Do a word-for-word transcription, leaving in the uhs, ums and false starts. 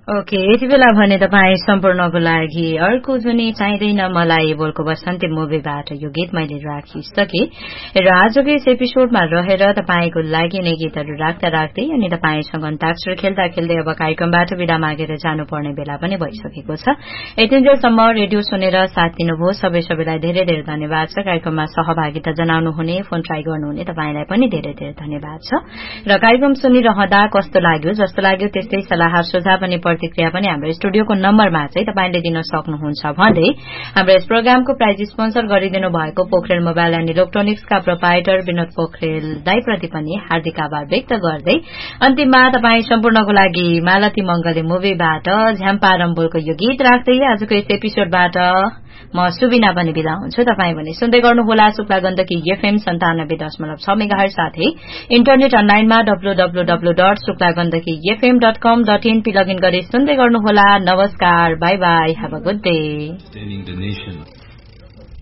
Okay यति बेला भने तपाईँ सम्पूर्णको लागि अर्को जुनी चाहिँदैन मलाई बोलको बसन्ती मुभीबाट यो गीत मैले राखिसके र आजको यस एपिसोडमा रहेर तपाईँको लागि नै गीतहरू राख्दा राख्दै अनि तपाईँसँग अन्ताक्षरी खेल्दा खेल्दै अब कार्यक्रमबाट विदा मागेर जानुपर्ने बेला पनि भइसकेको छ। यतिन्जेलसम्म रेडियो सुनेर साथ दिनुभयो सबै सबैलाई धेरै धेरै धन्यवाद छ। कार्यक्रममा सहभागिता जनाउनुहुने फोन ट्राई गर्नुहुने तपाईँलाई पनि धेरै धेरै धन्यवाद छ र कार्यक्रम सुनिरहँदा कस्तो लाग्यो जस्तो लाग्यो त्यस्तै सल्लाह सुझाव पनि प्रतिक्रिया पनि हाम्रो स्टुडियोको नम्बरमा चाहिँ तपाईँले दिन सक्नुहुन्छ भन्दै हाम्रो यस प्रोग्रामको प्राइज स्पोन्सर गरिदिनु भएको Pokharel mobile and इलेक्ट्रोनिक्सका proprietor Vinod Pokharel दाईप्रति पनि हार्दिक आभार व्यक्त गर्दै अन्तिममा तपाईँ सम्पूर्णको लागि मालती मंगले मुभीबाट झ्याम्पारम्बोलको यो गीत राख्दै आजको यस एपिसोडबाट म सुबिना पनि बिदा हुन्छु। तपाईँ भने सुन्दै गर्नुहोला शुक्ला गण्डकी एफएम सन्तानब्बे दशमलव छ मेगाहर्ज साथै इन्टरनेट अनलाइनमा W W W dot Shukla Gandaki FM dot com dot in login गरी सुन्दै गर्नुहोला। नमस्कार, by by, have a good day.